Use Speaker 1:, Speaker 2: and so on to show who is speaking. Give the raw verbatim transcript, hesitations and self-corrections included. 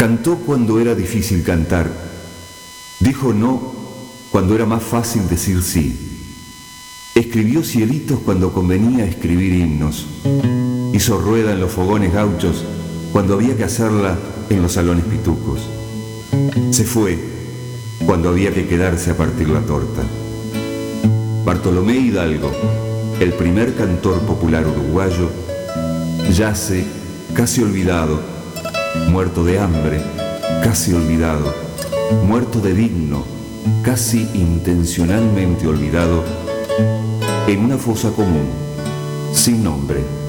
Speaker 1: Cantó cuando era difícil cantar. Dijo no cuando era más fácil decir sí. Escribió cielitos cuando convenía escribir himnos. Hizo rueda en los fogones gauchos cuando había que hacerla en los salones pitucos. Se fue cuando había que quedarse a partir la torta. Bartolomé Hidalgo, el primer cantor popular uruguayo, yace casi olvidado, muerto de hambre, casi olvidado, muerto de digno, casi intencionalmente olvidado, en una fosa común, sin nombre.